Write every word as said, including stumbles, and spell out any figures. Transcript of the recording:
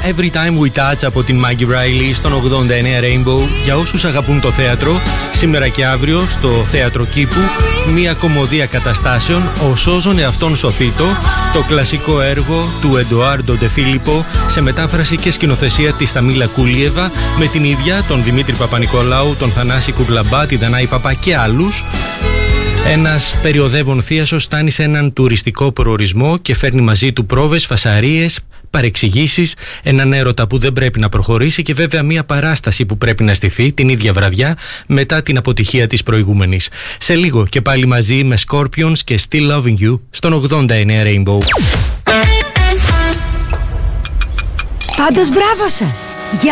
Every Time We Touch από την Maggie Riley στον ογδόντα εννέα Rainbow. Για όσους αγαπούν το θέατρο, σήμερα και αύριο στο Θέατρο Κήπου μία κομμωδία καταστάσεων, «Ο Σώζον εαυτόν σωθήτο», το κλασικό έργο του Εντοάρντο Ντε Φίλιππο σε μετάφραση και σκηνοθεσία της Σταμίλα Κούλιεβα, με την ίδια τον Δημήτρη Παπα-Νικολάου, τον Θανάση Κουκλαμπά, τη Δανάη Παπά και άλλους. Ένας περιοδεύων θίασος φτάνει σε έναν τουριστικό προορισμό και φέρνει μαζί του πρόβες, φασαρίες, παρεξηγήσεις, έναν έρωτα που δεν πρέπει να προχωρήσει και βέβαια μια παράσταση που πρέπει να στηθεί την ίδια βραδιά μετά την αποτυχία της προηγούμενης. Σε λίγο και πάλι μαζί με Scorpions και Still Loving You στον ογδόντα εννέα Rainbow. Πάντως μπράβο σας!